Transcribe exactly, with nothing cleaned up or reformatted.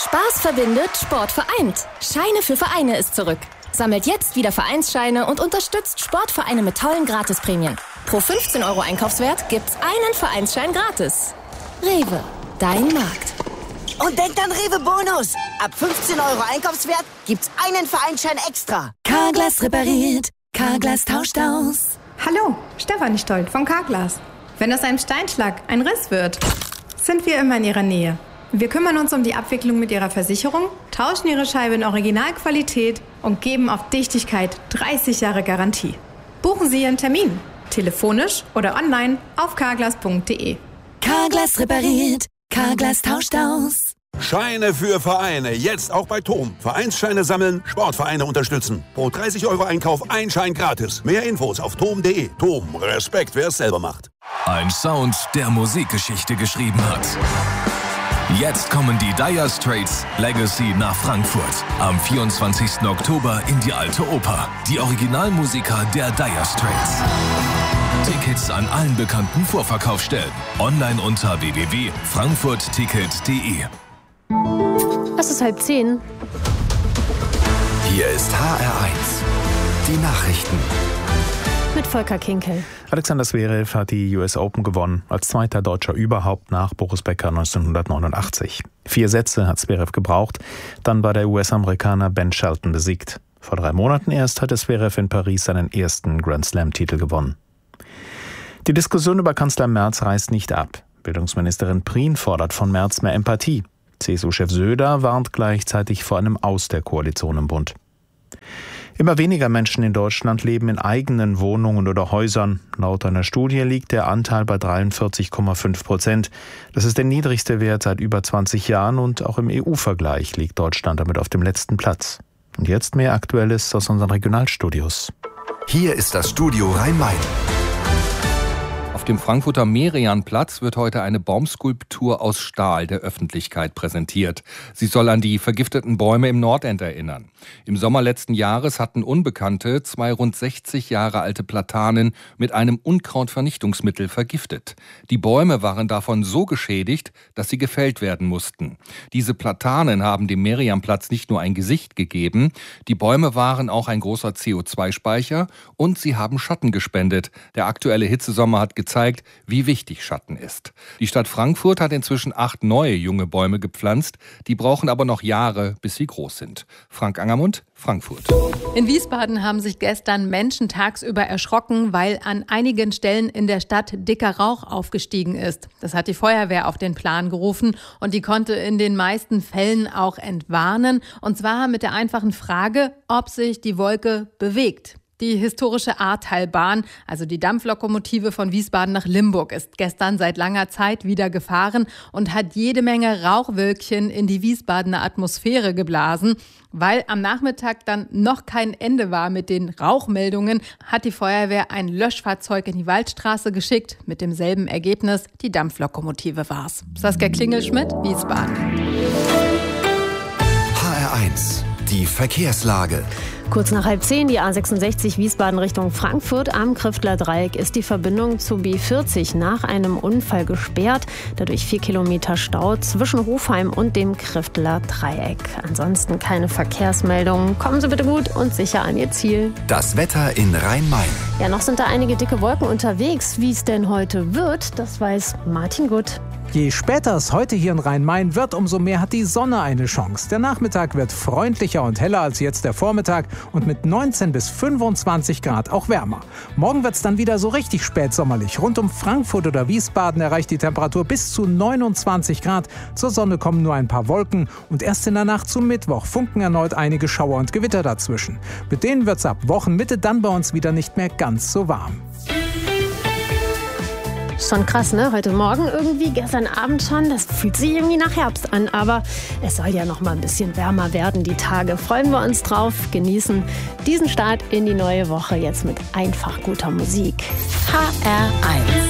Spaß verbindet, Sport vereint. Scheine für Vereine ist zurück. Sammelt jetzt wieder Vereinsscheine und unterstützt Sportvereine mit tollen Gratisprämien. Pro fünfzehn Euro Einkaufswert gibt's einen Vereinsschein gratis. Rewe, dein Markt. Und denkt an Rewe Bonus. Ab fünfzehn Euro Einkaufswert gibt's einen Vereinsschein extra. Carglass repariert, Carglass tauscht aus. Hallo, Stefanie Stolt von Carglass. Wenn aus einem Steinschlag ein Riss wird, sind wir immer in Ihrer Nähe. Wir kümmern uns um die Abwicklung mit Ihrer Versicherung, tauschen Ihre Scheibe in Originalqualität und geben auf Dichtigkeit dreißig Jahre Garantie. Buchen Sie Ihren Termin, telefonisch oder online auf carglass punkt de. Carglass repariert, Carglass tauscht aus. Scheine für Vereine, jetzt auch bei T O M. Vereinsscheine sammeln, Sportvereine unterstützen. Pro dreißig Euro Einkauf ein Schein gratis. Mehr Infos auf tom punkt de. T O M, Respekt, wer es selber macht. Ein Sound, der Musikgeschichte geschrieben hat. Jetzt kommen die Dire Straits Legacy nach Frankfurt. Am vierundzwanzigsten Oktober in die Alte Oper. Die Originalmusiker der Dire Straits. Tickets an allen bekannten Vorverkaufsstellen. Online unter w w w punkt frankfurt ticket punkt de. Es ist halb zehn. Hier ist H R eins. Die Nachrichten. Mit Volker Kinkel. Alexander Zverev hat die U S Open gewonnen, als zweiter Deutscher überhaupt nach Boris Becker neunzehnhundertneunundachtzig. Vier Sätze hat Zverev gebraucht, dann war der U S-Amerikaner Ben Shelton besiegt. Vor drei Monaten erst hatte Zverev in Paris seinen ersten Grand-Slam-Titel gewonnen. Die Diskussion über Kanzler Merz reißt nicht ab. Bildungsministerin Prien fordert von Merz mehr Empathie. C S U-Chef Söder warnt gleichzeitig vor einem Aus der Koalition im Bund. Immer weniger Menschen in Deutschland leben in eigenen Wohnungen oder Häusern. Laut einer Studie liegt der Anteil bei dreiundvierzig Komma fünf Prozent. Das ist der niedrigste Wert seit über zwanzig Jahren und auch im E U-Vergleich liegt Deutschland damit auf dem letzten Platz. Und jetzt mehr Aktuelles aus unseren Regionalstudios. Hier ist das Studio Rhein-Main. Auf dem Frankfurter Merianplatz wird heute eine Baumskulptur aus Stahl der Öffentlichkeit präsentiert. Sie soll an die vergifteten Bäume im Nordend erinnern. Im Sommer letzten Jahres hatten Unbekannte zwei rund sechzig Jahre alte Platanen mit einem Unkrautvernichtungsmittel vergiftet. Die Bäume waren davon so geschädigt, dass sie gefällt werden mussten. Diese Platanen haben dem Merianplatz nicht nur ein Gesicht gegeben, die Bäume waren auch ein großer C O zwei Speicher und sie haben Schatten gespendet. Der aktuelle Hitzesommer hat gezeigt, wie wichtig Schatten ist. Die Stadt Frankfurt hat inzwischen acht neue junge Bäume gepflanzt. Die brauchen aber noch Jahre, bis sie groß sind. Frank Angermund, Frankfurt. In Wiesbaden haben sich gestern Menschen tagsüber erschrocken, weil an einigen Stellen in der Stadt dicker Rauch aufgestiegen ist. Das hat die Feuerwehr auf den Plan gerufen und die konnte in den meisten Fällen auch entwarnen. Und zwar mit der einfachen Frage, ob sich die Wolke bewegt. Die historische Ahrtalbahn, also die Dampflokomotive von Wiesbaden nach Limburg, ist gestern seit langer Zeit wieder gefahren und hat jede Menge Rauchwölkchen in die Wiesbadener Atmosphäre geblasen. Weil am Nachmittag dann noch kein Ende war mit den Rauchmeldungen, hat die Feuerwehr ein Löschfahrzeug in die Waldstraße geschickt. Mit demselben Ergebnis, die Dampflokomotive war's. Saskia Klingelschmidt, Wiesbaden. H R eins. Die Verkehrslage. Kurz nach halb zehn, die A sechsundsechzig Wiesbaden Richtung Frankfurt. Am Krüftler Dreieck ist die Verbindung zu B vierzig nach einem Unfall gesperrt. Dadurch vier Kilometer Stau zwischen Hofheim und dem Krüftler Dreieck. Ansonsten keine Verkehrsmeldungen. Kommen Sie bitte gut und sicher an Ihr Ziel. Das Wetter in Rhein-Main. Ja, noch sind da einige dicke Wolken unterwegs. Wie es denn heute wird, das weiß Martin Gutt. Je später es heute hier in Rhein-Main wird, umso mehr hat die Sonne eine Chance. Der Nachmittag wird freundlicher und heller als jetzt der Vormittag und mit neunzehn bis fünfundzwanzig Grad auch wärmer. Morgen wird es dann wieder so richtig spätsommerlich. Rund um Frankfurt oder Wiesbaden erreicht die Temperatur bis zu neunundzwanzig Grad. Zur Sonne kommen nur ein paar Wolken und erst in der Nacht zum Mittwoch funken erneut einige Schauer und Gewitter dazwischen. Mit denen wird es ab Wochenmitte dann bei uns wieder nicht mehr ganz so warm. Schon krass, ne? Heute Morgen irgendwie, gestern Abend schon. Das fühlt sich irgendwie nach Herbst an. Aber es soll ja noch mal ein bisschen wärmer werden, die Tage. Freuen wir uns drauf, genießen diesen Start in die neue Woche jetzt mit einfach guter Musik. H R eins.